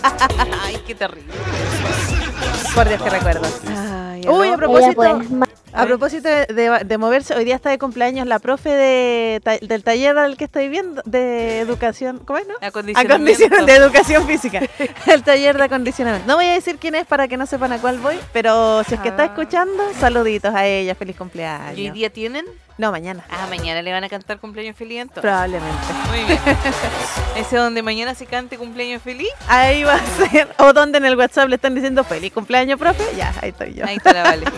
Ay, qué terrible. Por Dios que recuerdo. Ay, Uy, aló. a propósito de moverse, hoy día está de cumpleaños la profe del taller al que estoy viendo, de educación, ¿cómo es, no? De educación física. El taller de acondicionamiento. No voy a decir quién es para que no sepan a cuál voy, pero si es que está escuchando, saluditos a ella, feliz cumpleaños. ¿Y hoy día tienen? No, mañana. Mañana le van a cantar cumpleaños feliz entonces. Probablemente. Muy bien. ¿Ese donde mañana se cante cumpleaños feliz? Ahí va a ser. O donde en el WhatsApp le están diciendo feliz cumpleaños, profe. Ya, ahí estoy yo. Ahí está la Vale.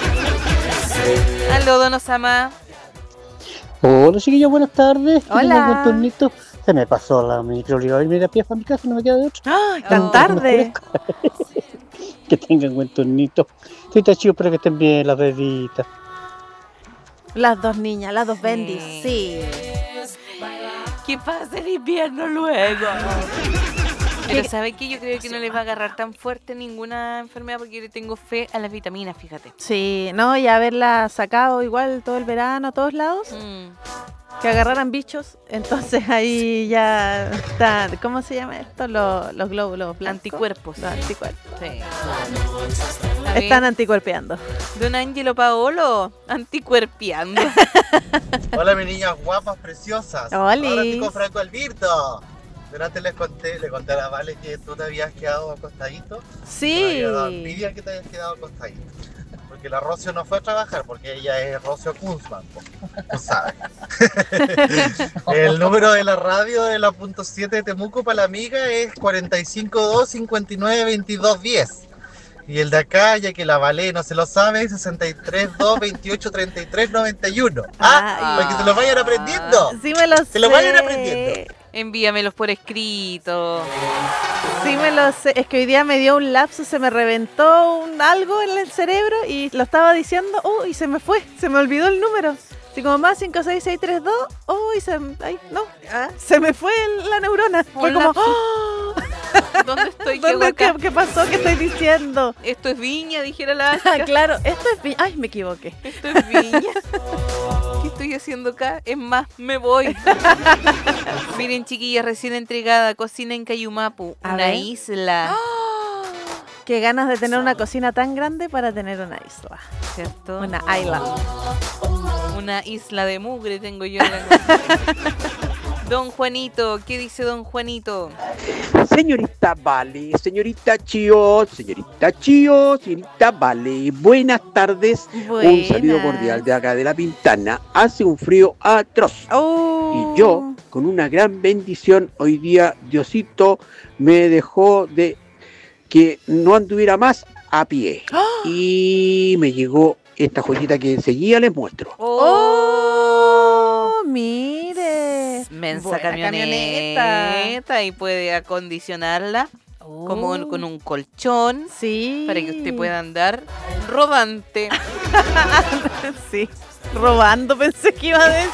Aló, Don Osama. Hola chiquillos, buenas tardes. Hola. Buen turnito. Se me pasó la micro, le iba a irme de a pie para mi casa, no me queda de otra. ¡Ay, tan tarde! Que tengan buen turnito. Estoy tan chido, pero que estén bien las bebitas. Las dos niñas, las dos bendis, sí. ¿Qué pasa el invierno luego? Pero ¿sabe qué? Yo creo que no les va a agarrar tan fuerte ninguna enfermedad porque yo le tengo fe a las vitaminas, fíjate. Sí, no, y haberla sacado igual todo el verano a todos lados, que agarraran bichos, entonces ahí ya están, ¿cómo se llama esto? Los glóbulos blancos. Anticuerpos. Los anticuerpos. Sí. Están anticuerpeando. Don Ángelo Paolo, anticuerpeando. Hola mis niñas guapas, preciosas. Oli. Hola Tico Franco Alberto. Delante le conté a la Vale que tú te habías quedado acostadito. Sí. Me había dado envidia que te hayas quedado acostadito. Porque la Rocio no fue a trabajar, porque ella es Rocio Kunzman, tú sabes. El número de la radio de la .7 de Temuco para la amiga es 452-59-2210. Y el de acá, ya que la Vale no se lo sabe, es 63-2-28-33-91. Para que se lo vayan aprendiendo. Sí me lo sé. Se lo vayan aprendiendo. Envíamelos por escrito. Sí me lo sé. Es que hoy día me dio un lapso, se me reventó algo en el cerebro y lo estaba diciendo, y se me fue, se me olvidó el número. Así como más 56632, se me fue la neurona. Fue como, ¿Dónde estoy? ¿Qué pasó? ¿Qué estoy diciendo? Esto es Viña, dijera la Aska. Claro, esto es Viña. Ay, me equivoqué. Esto es Viña. ¿Qué estoy haciendo acá? Es más, me voy. Miren, chiquillas, recién entregada, cocina en Cayumapu, una isla. Qué ganas de tener una cocina tan grande para tener una isla. ¿Cierto? Una isla. Una isla de mugre tengo yo en la cocina. Don Juanito, ¿qué dice don Juanito? Señorita Vale, señorita Chío, señorita Vale, buenas tardes. Buenas. Un saludo cordial de acá de La Pintana. Hace un frío atroz. Y yo, con una gran bendición, hoy día Diosito me dejó de que no anduviera más a pie. Y me llegó esta joyita que enseguida les muestro. Mire. Mensa camioneta y puede acondicionarla como con un colchón. Sí. Para que usted pueda andar rodante. Sí. Robando pensé que iba a decir.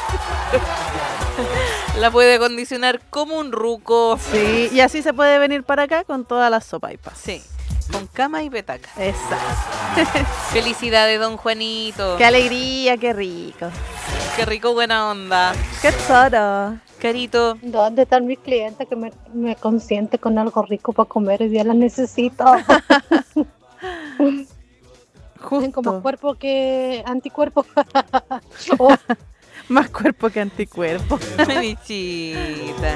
La puede acondicionar como un ruco. Sí, y así se puede venir para acá con todas las sopaipas. Sí, con cama y petaca. Exacto. Felicidades, don Juanito. Qué alegría, qué rico. Qué rico, buena onda. Qué tesoro. Carito. ¿Dónde están mis clientes que me consiente con algo rico para comer? Hoy día las necesito. Tienen como cuerpo que anticuerpo. Más cuerpo que anticuerpo. Menichita.